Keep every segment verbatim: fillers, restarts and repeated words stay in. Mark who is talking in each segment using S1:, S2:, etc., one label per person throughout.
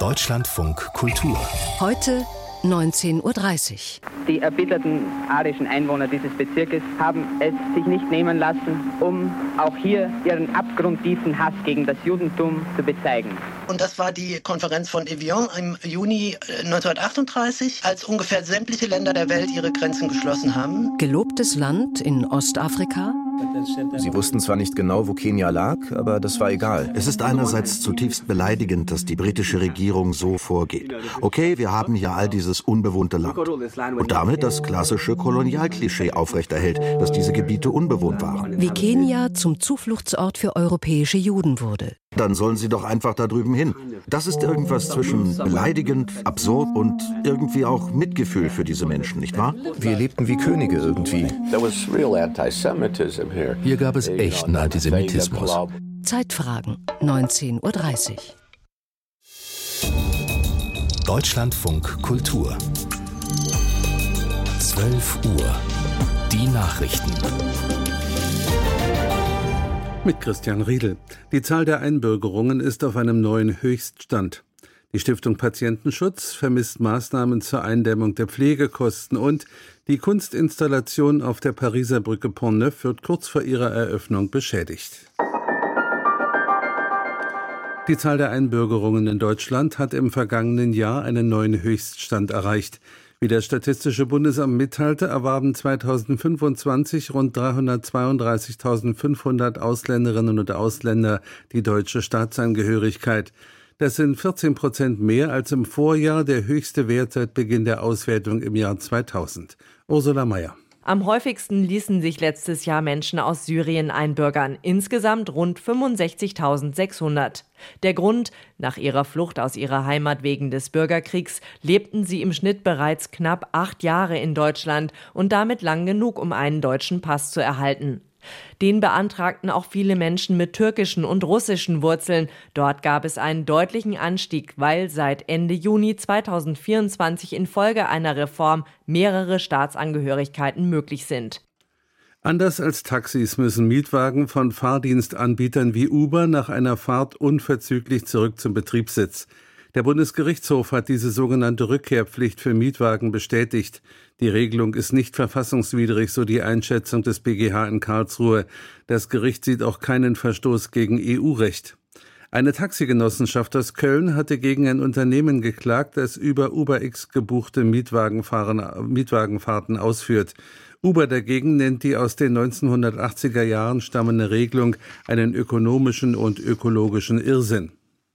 S1: Deutschlandfunk Kultur.
S2: Heute neunzehn Uhr dreißig.
S3: Die erbitterten arischen Einwohner dieses Bezirkes haben es sich nicht nehmen lassen, um auch hier ihren abgrundtiefen Hass gegen das Judentum zu bezeigen.
S4: Und das war die Konferenz von Evian im Juni neunzehnhundertachtunddreißig, als ungefähr sämtliche Länder der Welt ihre Grenzen geschlossen haben.
S2: Gelobtes Land in Ostafrika.
S5: Sie wussten zwar nicht genau, wo Kenia lag, aber das war egal.
S6: Es ist einerseits zutiefst beleidigend, dass die britische Regierung so vorgeht. Okay, wir haben hier all dieses unbewohnte Land. Und damit das klassische Kolonialklischee aufrechterhält, dass diese Gebiete unbewohnt waren.
S2: Wie Kenia zum Zufluchtsort für europäische Juden wurde.
S6: Dann sollen sie doch einfach da drüben hin. Das ist irgendwas zwischen beleidigend, absurd und irgendwie auch Mitgefühl für diese Menschen, nicht wahr?
S5: Wir lebten wie Könige irgendwie.
S1: Hier gab es echten Antisemitismus.
S2: Zeitfragen, neunzehn Uhr dreißig.
S1: Deutschlandfunk Kultur. zwölf Uhr. Die Nachrichten.
S7: Mit Christian Riedel. Die Zahl der Einbürgerungen ist auf einem neuen Höchststand. Die Stiftung Patientenschutz vermisst Maßnahmen zur Eindämmung der Pflegekosten und die Kunstinstallation auf der Pariser Brücke Pont-Neuf wird kurz vor ihrer Eröffnung beschädigt. Die Zahl der Einbürgerungen in Deutschland hat im vergangenen Jahr einen neuen Höchststand erreicht. Wie das Statistische Bundesamt mitteilte, erwarben zweitausendfünfundzwanzig rund dreihundertzweiunddreißigtausendfünfhundert Ausländerinnen und Ausländer die deutsche Staatsangehörigkeit. Das sind vierzehn Prozent mehr als im Vorjahr, der höchste Wert seit Beginn der Auswertung im Jahr zweitausend. Ursula Mayer.
S8: Am häufigsten ließen sich letztes Jahr Menschen aus Syrien einbürgern, insgesamt rund fünfundsechzigtausendsechshundert. Der Grund: Nach ihrer Flucht aus ihrer Heimat wegen des Bürgerkriegs lebten sie im Schnitt bereits knapp acht Jahre in Deutschland und damit lang genug, um einen deutschen Pass zu erhalten. Den beantragten auch viele Menschen mit türkischen und russischen Wurzeln. Dort gab es einen deutlichen Anstieg, weil seit Ende Juni zweitausendvierundzwanzig infolge einer Reform mehrere Staatsangehörigkeiten möglich sind.
S7: Anders als Taxis müssen Mietwagen von Fahrdienstanbietern wie Uber nach einer Fahrt unverzüglich zurück zum Betriebssitz. Der Bundesgerichtshof hat diese sogenannte Rückkehrpflicht für Mietwagen bestätigt. Die Regelung ist nicht verfassungswidrig, so die Einschätzung des B G H in Karlsruhe. Das Gericht sieht auch keinen Verstoß gegen E U-Recht. Eine Taxigenossenschaft aus Köln hatte gegen ein Unternehmen geklagt, das über UberX gebuchte Mietwagenfahren, Mietwagenfahrten ausführt. Uber dagegen nennt die aus den neunzehnhundertachtziger Jahren stammende Regelung einen ökonomischen und ökologischen Irrsinn.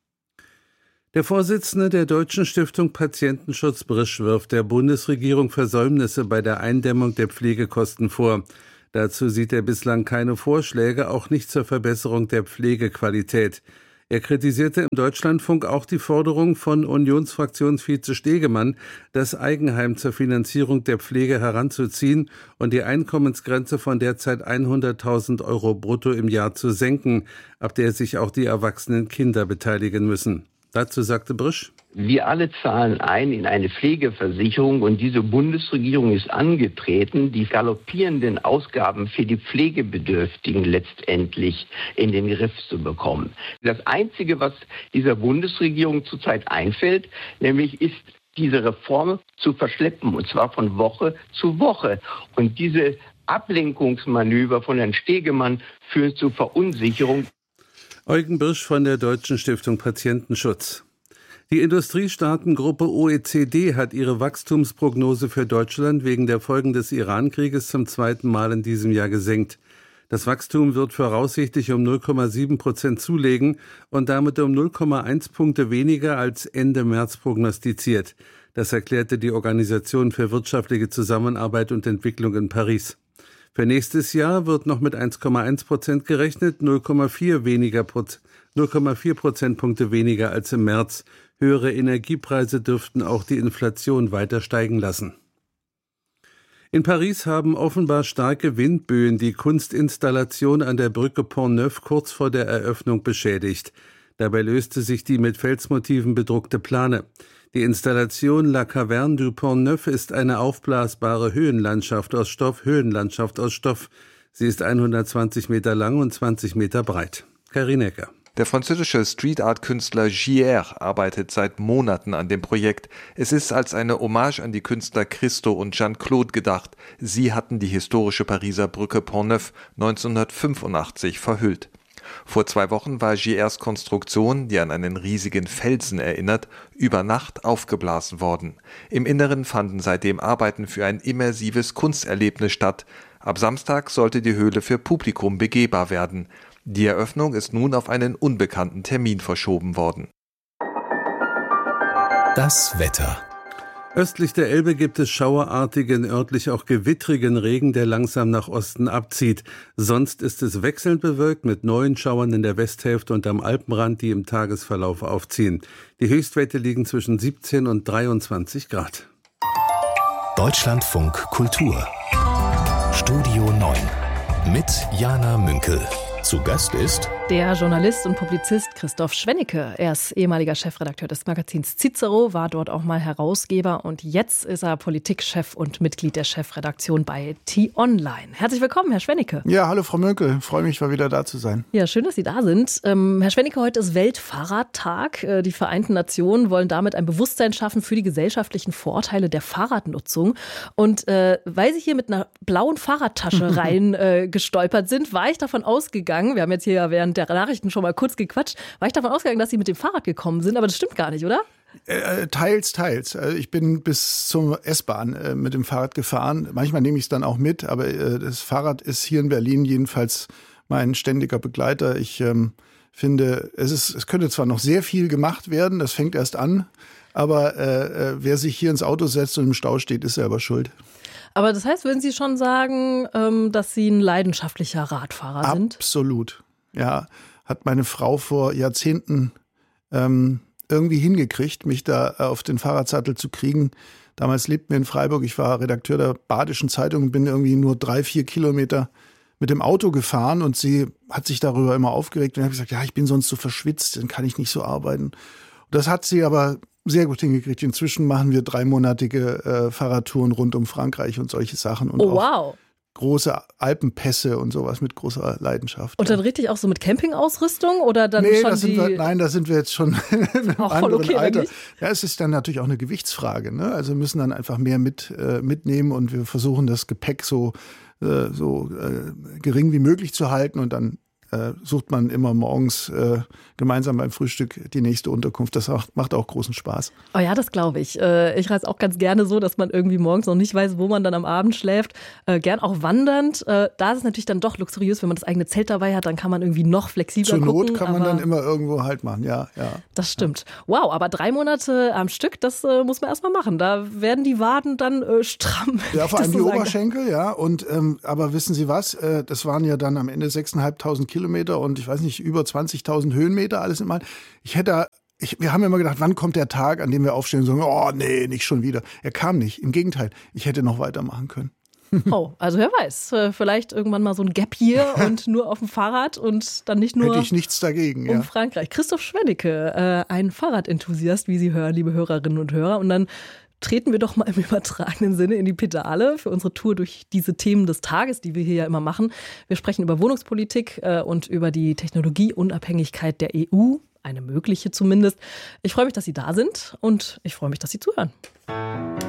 S7: Der Vorsitzende der Deutschen Stiftung Patientenschutz Brisch wirft der Bundesregierung Versäumnisse bei der Eindämmung der Pflegekosten vor. Dazu sieht er bislang keine Vorschläge, auch nicht zur Verbesserung der Pflegequalität. Er kritisierte im Deutschlandfunk auch die Forderung von Unionsfraktionsvize Stegemann, das Eigenheim zur Finanzierung der Pflege heranzuziehen und die Einkommensgrenze von derzeit hunderttausend Euro brutto im Jahr zu senken, ab der sich auch die erwachsenen Kinder beteiligen müssen. Dazu sagte Brisch:
S9: Wir alle zahlen ein in eine Pflegeversicherung und diese Bundesregierung ist angetreten, die galoppierenden Ausgaben für die Pflegebedürftigen letztendlich in den Griff zu bekommen. Das Einzige, was dieser Bundesregierung zurzeit einfällt, nämlich ist diese Reform zu verschleppen, und zwar von Woche zu Woche. Und diese Ablenkungsmanöver von Herrn Stegemann führen zu Verunsicherung.
S7: Eugen Birsch von der Deutschen Stiftung Patientenschutz. Die Industriestaatengruppe O E C D hat ihre Wachstumsprognose für Deutschland wegen der Folgen des Iran-Krieges zum zweiten Mal in diesem Jahr gesenkt. Das Wachstum wird voraussichtlich um null Komma sieben Prozent zulegen und damit um null Komma eins Punkte weniger als Ende März prognostiziert. Das erklärte die Organisation für wirtschaftliche Zusammenarbeit und Entwicklung in Paris. Für nächstes Jahr wird noch mit eins Komma eins Prozent gerechnet, null Komma vier weniger, null Komma vier Prozentpunkte weniger als im März. Höhere Energiepreise dürften auch die Inflation weiter steigen lassen. In Paris haben offenbar starke Windböen die Kunstinstallation an der Brücke Pont-Neuf kurz vor der Eröffnung beschädigt. Dabei löste sich die mit Felsmotiven bedruckte Plane. Die Installation La Caverne du Pont-Neuf ist eine aufblasbare Höhenlandschaft aus Stoff, Höhenlandschaft aus Stoff. Sie ist hundertzwanzig Meter lang und zwanzig Meter breit. Karin Ecker.
S10: Der französische Street-Art-Künstler Gier arbeitet seit Monaten an dem Projekt. Es ist als eine Hommage an die Künstler Christo und Jeanne-Claude gedacht. Sie hatten die historische Pariser Brücke Pont-Neuf neunzehnhundertfünfundachtzig verhüllt. Vor zwei Wochen war Giers Konstruktion, die an einen riesigen Felsen erinnert, über Nacht aufgeblasen worden. Im Inneren fanden seitdem Arbeiten für ein immersives Kunsterlebnis statt. Ab Samstag sollte die Höhle für Publikum begehbar werden. Die Eröffnung ist nun auf einen unbekannten Termin verschoben worden.
S1: Das Wetter.
S7: Östlich der Elbe gibt es schauerartigen, örtlich auch gewittrigen Regen, der langsam nach Osten abzieht. Sonst ist es wechselnd bewölkt mit neuen Schauern in der Westhälfte und am Alpenrand, die im Tagesverlauf aufziehen. Die Höchstwerte liegen zwischen siebzehn und dreiundzwanzig Grad.
S1: Deutschlandfunk Kultur. Studio neun mit Jana Münkel. Zu Gast ist
S11: der Journalist und Publizist Christoph Schwennecke. Er ist ehemaliger Chefredakteur des Magazins Cicero, war dort auch mal Herausgeber und jetzt ist er Politikchef und Mitglied der Chefredaktion bei T-Online. Herzlich willkommen, Herr Schwennecke.
S12: Ja, hallo Frau Münkel, freue mich mal wieder da zu sein.
S11: Ja, schön, dass Sie da sind. Ähm, Herr Schwennecke, heute ist Weltfahrradtag. Äh, die Vereinten Nationen wollen damit ein Bewusstsein schaffen für die gesellschaftlichen Vorteile der Fahrradnutzung. Und äh, weil Sie hier mit einer blauen Fahrradtasche rein äh, gestolpert sind, war ich davon ausgegangen, wir haben jetzt hier ja während der Nachrichten schon mal kurz gequatscht, war ich davon ausgegangen, dass Sie mit dem Fahrrad gekommen sind, aber das stimmt gar nicht, oder?
S12: Äh, teils, teils. Also ich bin bis zur S-Bahn äh, mit dem Fahrrad gefahren. Manchmal nehme ich es dann auch mit, aber äh, das Fahrrad ist hier in Berlin jedenfalls mein ständiger Begleiter. Ich ähm, finde, es ist, es könnte zwar noch sehr viel gemacht werden, das fängt erst an, aber äh, wer sich hier ins Auto setzt und im Stau steht, ist selber schuld.
S11: Aber das heißt, würden Sie schon sagen, ähm, dass Sie ein leidenschaftlicher Radfahrer sind?
S12: Absolut. Ja, hat meine Frau vor Jahrzehnten ähm, irgendwie hingekriegt, mich da auf den Fahrradsattel zu kriegen. Damals lebten wir in Freiburg, ich war Redakteur der Badischen Zeitung und bin irgendwie nur drei, vier Kilometer mit dem Auto gefahren und sie hat sich darüber immer aufgeregt und ich habe gesagt, ja, ich bin sonst so verschwitzt, dann kann ich nicht so arbeiten. Und das hat sie aber sehr gut hingekriegt. Inzwischen machen wir dreimonatige äh, Fahrradtouren rund um Frankreich und solche Sachen. Und
S11: oh,
S12: auch
S11: wow.
S12: Große Alpenpässe und sowas mit großer Leidenschaft.
S11: Und dann richtig auch so mit Campingausrüstung oder dann
S12: nee,
S11: schon
S12: das sind
S11: die...
S12: wir, nein, da sind wir jetzt schon in einem
S11: auch
S12: anderen
S11: okay,
S12: Alter. Ja, es ist dann natürlich auch eine Gewichtsfrage. Ne? Also wir müssen dann einfach mehr mit, äh, mitnehmen und wir versuchen das Gepäck so, äh, so äh, gering wie möglich zu halten und dann äh, sucht man immer morgens äh, gemeinsam beim Frühstück die nächste Unterkunft. Das macht, macht auch großen Spaß.
S11: Oh ja, das glaube ich. Äh, ich reise auch ganz gerne so, dass man irgendwie morgens noch nicht weiß, wo man dann am Abend schläft. Äh, gern auch wandernd. Äh, da ist es natürlich dann doch luxuriös, wenn man das eigene Zelt dabei hat, dann kann man irgendwie noch flexibler
S12: gucken. Zur Not
S11: gucken,
S12: kann man dann immer irgendwo Halt machen, ja. ja.
S11: Das stimmt. Wow, aber drei Monate am Stück, das äh, muss man erstmal machen. Da werden die Waden dann äh, stramm.
S12: Ja, vor allem
S11: so
S12: die
S11: sagen.
S12: Oberschenkel, ja. Und ähm, aber wissen Sie was? Äh, das waren ja dann am Ende sechstausendfünfhundert Kilometer und ich weiß nicht, über zwanzigtausend Höhenmeter, alles im All. Ich hätte, ich, wir haben ja immer gedacht, wann kommt der Tag, an dem wir aufstehen und sagen, oh nee, nicht schon wieder. Er kam nicht. Im Gegenteil, ich hätte noch weitermachen können.
S11: Oh, also wer weiß, vielleicht irgendwann mal so ein Gap hier und nur auf dem Fahrrad und dann nicht nur
S12: hätte ich nichts dagegen,
S11: um
S12: ja.
S11: Frankreich. Christoph Schwennecke, äh, ein Fahrradenthusiast, wie Sie hören, liebe Hörerinnen und Hörer. Und dann treten wir doch mal im übertragenen Sinne in die Pedale für unsere Tour durch diese Themen des Tages, die wir hier ja immer machen. Wir sprechen über Wohnungspolitik äh, und über die Technologieunabhängigkeit der E U, eine mögliche zumindest. Ich freue mich, dass Sie da sind und ich freue mich, dass Sie zuhören.